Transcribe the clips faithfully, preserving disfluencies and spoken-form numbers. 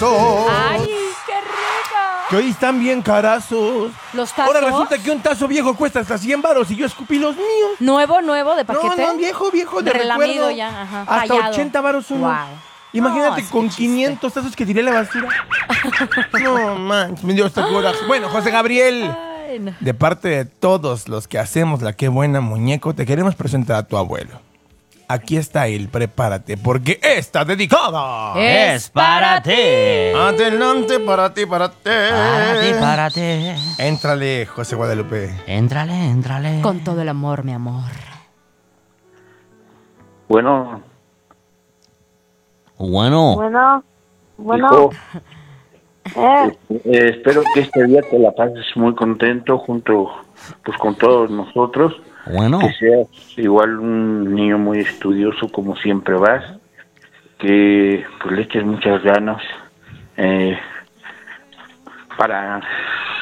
¡Ay, qué rica! Que hoy están bien carazos. ¿Los tazos? Ahora resulta que un tazo viejo cuesta hasta cien varos y yo escupí los míos. ¿Nuevo, nuevo, de paquete? No, no, viejo, viejo, de relamido recuerdo. ya, ajá. Hasta Fallado. ochenta varos uno. Wow. Imagínate No, con qué chiste. quinientos tazos que tiré a la basura. No, man, me dio hasta coraje. Bueno, José Gabriel, Ay, no. de parte de todos los que hacemos la Qué Buena Muñeco, te queremos presentar a tu abuelo. Aquí está él, prepárate, porque está dedicada. Es para ti. Adelante, para ti, para ti. Párate, párate. Éntrale, José Guadalupe. Éntrale, éntrale. Con todo el amor, mi amor. Bueno, Bueno, Bueno, bueno, hijo, eh, eh, espero que este día te la pases muy contento junto pues con todos nosotros. bueno. Que seas igual un niño muy estudioso como siempre vas. Que pues le eches muchas ganas eh, para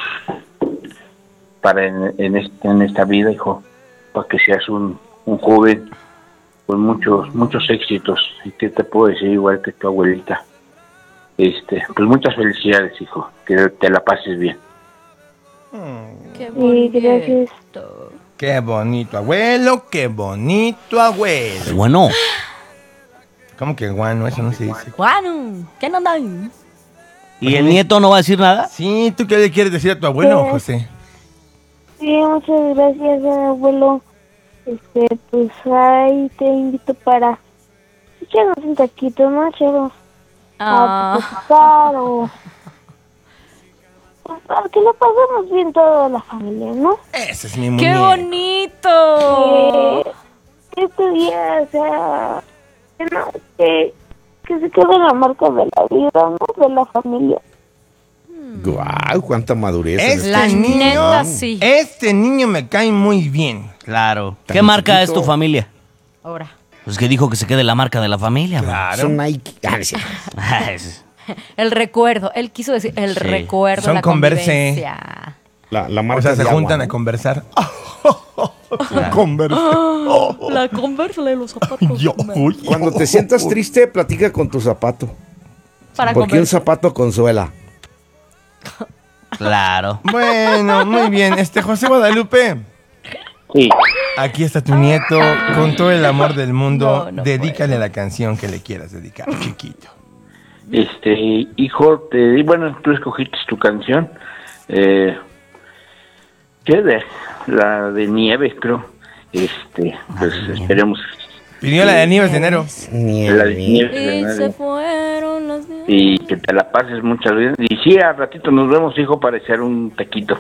para en, en, este- en esta vida, hijo. Para que seas un, un joven con muchos muchos éxitos. Y que te puedo decir igual que tu abuelita. Este, pues muchas felicidades, hijo. Que te la pases bien. Qué sí, bonito. gracias. Qué bonito abuelo, qué bonito abuelo. Bueno. ¿Cómo que guano? Eso no se dice. Juan, ¿qué no andan? ¿Y el nieto no va a decir nada? Sí, ¿tú qué le quieres decir a tu abuelo, Eh. José? Sí, muchas gracias, eh, abuelo. Este, pues ahí te invito para echarnos un taquito, ¿no? Echarnos a Ah, pescar o pues, para que lo pasemos bien toda la familia, ¿no? Ese es mi ¡qué muñeco. bonito! Eh, que este día, o sea, que, no, que, que se quede la marca de la vida, ¿no? De la familia. Guau, cuánta madurez. en Este La este niño, neta, sí. este niño me cae muy bien. Claro. Tan ¿Qué marca es chiquito. tu familia? Ahora. Pues que dijo que se quede la marca de la familia. bro. Claro. Son Nike. Ah, no es cierto. Es- El recuerdo. Él quiso decir el Sí. recuerdo, Son la Converse. convivencia. La, la O marca sea, se de agua, juntan ¿no? a conversar. Converse. La Converse de los zapatos. Yo, uy. Cuando te sientas triste, platica con tu zapato. Para Porque un Converse. zapato consuela. Claro. Bueno, muy bien. Este José Guadalupe, Sí. aquí está tu nieto con todo el amor del mundo. No, no Dedícale la canción que le quieras dedicar, chiquito. Este, hijo, te bueno, tú escogiste tu canción. Eh, ¿Qué de? La de Nieves, creo. Este, pues esperemos. Pidió la de Nieves de enero. La de Nieves de Y se enero. fueron las... Y que te la pases muchas veces. Y sí, a ratito nos vemos, hijo, para echar un taquito.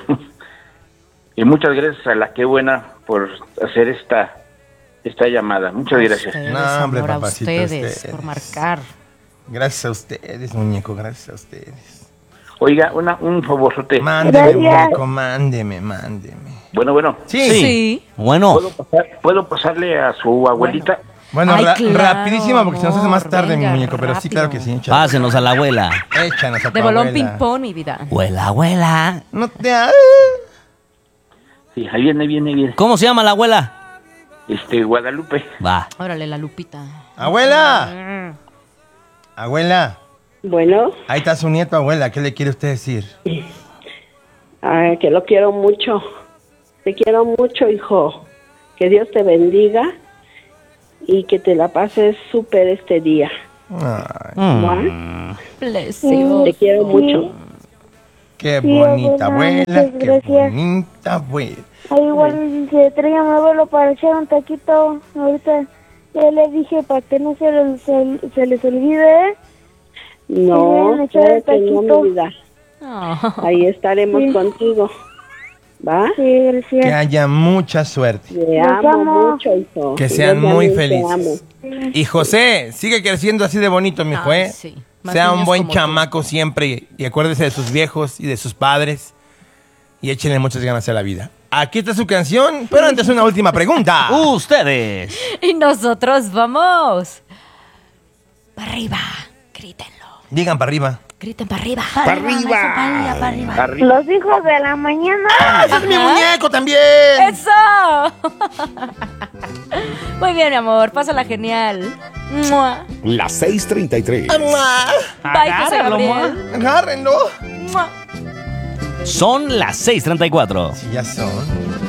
Y muchas gracias a la Qué Buena por hacer esta esta llamada. Muchas gracias. Ustedes, No, hombre, amor, a papacito, ustedes, ustedes. por marcar. Gracias a ustedes, muñeco, gracias a ustedes. Oiga, una, un favorzote. Mándeme, Gracias. muñeco, mándeme, mándeme. Bueno, bueno. Sí. Sí. Bueno. ¿Puedo, pasar- ¿Puedo pasarle a su abuelita? Bueno, Ay, ra- claro, rapidísimo porque se nos hace más amor, tarde, venga, mi muñeco, pero sí, rápido. claro que sí. Échanos, Pásenos a la abuela. échanos a tu De bolón abuela. ping-pong, mi vida. Abuela, abuela. No te... ha- Sí, ahí viene, viene, viene. ¿Cómo se llama la abuela? Este, Guadalupe. Va. Órale, la Lupita. ¡Abuela! Abuela, Bueno, ahí está su nieto, abuela. ¿Qué le quiere usted decir? ay, que lo quiero mucho. Te quiero mucho, hijo. Que Dios te bendiga y que te la pases súper este día. Ay, Mm. Bless you. Te quiero mucho. qué Sí, bonita abuela, abuela, muchas qué gracias. bonita abuela. Ahí igual se traía a mi abuelo para echar un taquito. Ahorita ya le dije para que no se les, se, se les olvide. No, Bien, echar claro el que no, taquito. mi vida. Oh. Ahí estaremos Sí. contigo. ¿Va? Sí, Que gracias. haya mucha suerte. Te Los amo, amo. mucho, hijo. Que Y sean yo muy también te felices. amo. Y José, sigue creciendo así de bonito, mi Ay, juez. sí. Más Sea un niños buen como tú. chamaco siempre y, y acuérdese de sus viejos y de sus padres. Y échenle muchas ganas a la vida. Aquí está su canción, pero antes una última pregunta. Ustedes. Y nosotros vamos. Para arriba. Grítenlo. Digan para arriba. Griten para arriba. ¡Para arriba! Para arriba. Arriba. Los hijos de la mañana. ¡Ese es mi muñeco también! ¡Eso! Muy bien, mi amor. Pásala genial. Mua. Las seis treinta y tres. Bye, José Agárralo, Gabriel. Agárrenlo. Mua. Son las seis treinta y cuatro. Sí, ya son.